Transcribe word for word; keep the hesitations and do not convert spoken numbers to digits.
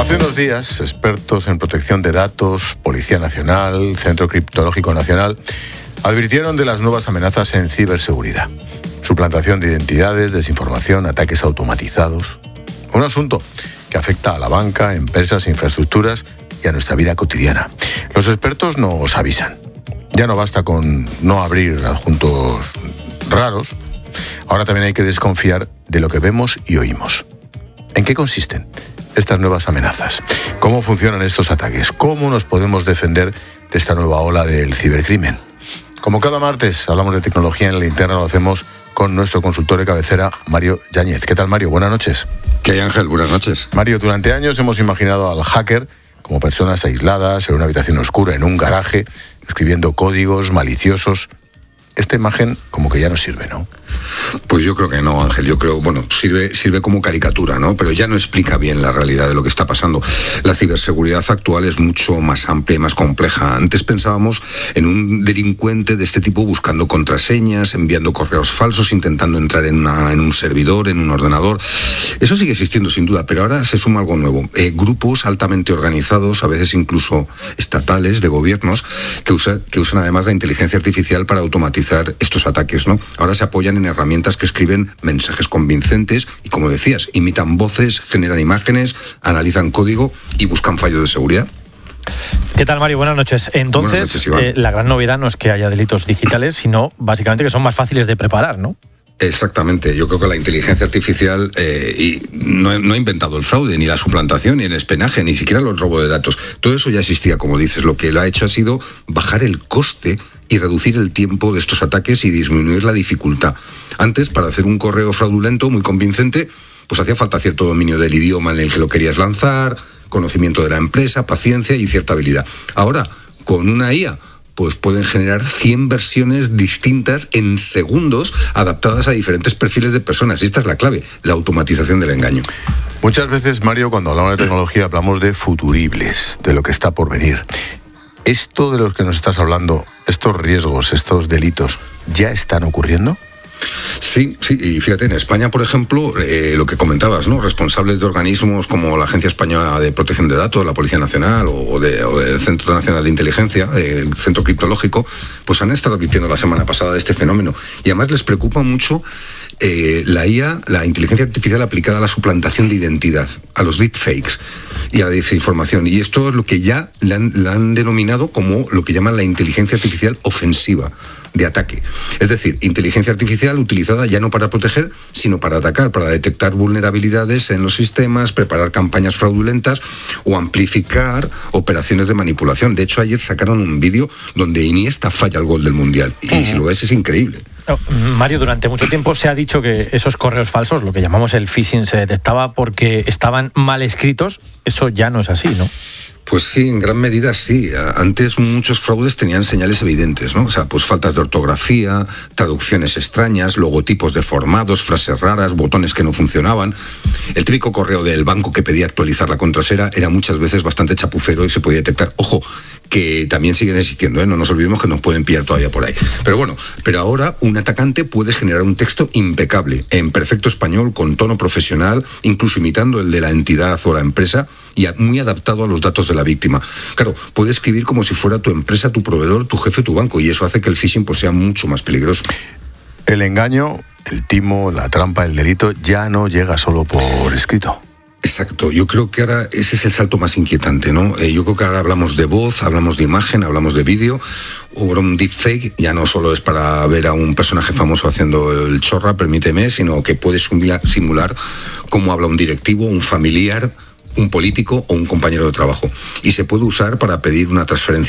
Hace unos días, expertos en protección de datos, Policía Nacional, Centro Criptológico Nacional, advirtieron de las nuevas amenazas en ciberseguridad. Suplantación de identidades, desinformación, ataques automatizados. Un asunto que afecta a la banca, empresas, infraestructuras y a nuestra vida cotidiana. Los expertos nos avisan. Ya no basta con no abrir adjuntos raros. Ahora también hay que desconfiar de lo que vemos y oímos. ¿En qué consisten estas nuevas amenazas? ¿Cómo funcionan estos ataques? ¿Cómo nos podemos defender de esta nueva ola del cibercrimen? Como cada martes hablamos de tecnología en la linterna, lo hacemos con nuestro consultor de cabecera, Mario Yáñez. ¿Qué tal, Mario? Buenas noches. ¿Qué hay, Ángel? Buenas noches. Mario, durante años hemos imaginado al hacker como personas aisladas en una habitación oscura, en un garaje, escribiendo códigos maliciosos. Esta imagen como que ya no sirve, ¿no? Pues yo creo que no, Ángel. Yo creo, bueno, sirve, sirve como caricatura, ¿no? Pero ya no explica bien la realidad de lo que está pasando. La ciberseguridad actual es mucho más amplia y más compleja. Antes pensábamos en un delincuente de este tipo buscando contraseñas, enviando correos falsos, intentando entrar en, una, en un servidor, en un ordenador. Eso sigue existiendo sin duda, pero ahora se suma algo nuevo. Eh, grupos altamente organizados, a veces incluso estatales, de gobiernos, que, usa, que usan además la inteligencia artificial para automatizar estos ataques, ¿no? Ahora se apoyan en herramientas que escriben mensajes convincentes y, como decías, imitan voces, generan imágenes, analizan código y buscan fallos de seguridad. ¿Qué tal, Mario? Buenas noches. Entonces, Buenas noches, eh, la gran novedad no es que haya delitos digitales, sino básicamente que son más fáciles de preparar, ¿no? Exactamente. Yo creo que la inteligencia artificial eh, y no, no ha inventado el fraude, ni la suplantación, ni el espionaje, ni siquiera los robos de datos. Todo eso ya existía, como dices. Lo que lo ha hecho ha sido bajar el coste y reducir el tiempo de estos ataques y disminuir la dificultad. Antes, para hacer un correo fraudulento muy convincente, pues hacía falta cierto dominio del idioma en el que lo querías lanzar, conocimiento de la empresa, paciencia y cierta habilidad. Ahora, con una I A, pues pueden generar cien versiones distintas en segundos, adaptadas a diferentes perfiles de personas. Y esta es la clave, la automatización del engaño. Muchas veces, Mario, cuando hablamos de tecnología, hablamos de futuribles, de lo que está por venir. ¿Esto de los que nos estás hablando, estos riesgos, estos delitos, ya están ocurriendo? Sí, sí, y fíjate, en España, por ejemplo, eh, lo que comentabas, ¿no? Responsables de organismos como la Agencia Española de Protección de Datos, la Policía Nacional o, de, o del Centro Nacional de Inteligencia, el Centro Criptológico, pues han estado advirtiendo la semana pasada de este fenómeno. Y además les preocupa mucho eh, la I A, la inteligencia artificial aplicada a la suplantación de identidad, a los deepfakes y a la desinformación. Y esto es lo que ya la han, la han denominado como lo que llaman la inteligencia artificial ofensiva, de ataque. Es decir, inteligencia artificial utilizada ya no para proteger, sino para atacar, para detectar vulnerabilidades en los sistemas, preparar campañas fraudulentas o amplificar operaciones de manipulación. De hecho, ayer sacaron un vídeo donde Iniesta falla el gol del Mundial. Y uh-huh. si lo ves, es increíble. Mario, durante mucho tiempo se ha dicho que esos correos falsos, lo que llamamos el phishing, se detectaba porque estaban mal escritos. Eso ya no es así, ¿no? Pues sí, en gran medida sí. Antes muchos fraudes tenían señales evidentes, ¿no? O sea, pues faltas de ortografía, traducciones extrañas, logotipos deformados, frases raras, botones que no funcionaban. El típico correo del banco que pedía actualizar la contraseña era muchas veces bastante chapucero y se podía detectar. Ojo, que también siguen existiendo, ¿eh? No nos olvidemos que nos pueden pillar todavía por ahí. Pero bueno, pero ahora un atacante puede generar un texto impecable, en perfecto español, con tono profesional, incluso imitando el de la entidad o la empresa, y muy adaptado a los datos de la víctima. Claro, puede escribir como si fuera tu empresa, tu proveedor, tu jefe, tu banco, y eso hace que el phishing pues, sea mucho más peligroso. El engaño, el timo, la trampa, el delito ya no llega solo por escrito. Exacto, yo creo que ahora ese es el salto más inquietante, ¿no? Eh, yo creo que ahora hablamos de voz, hablamos de imagen, hablamos de vídeo. Ahora un deepfake ya no solo es para ver a un personaje famoso haciendo el chorra, permíteme, sino que puede simular cómo habla un directivo, un familiar, un político o un compañero de trabajo. Y se puede usar para pedir una transferencia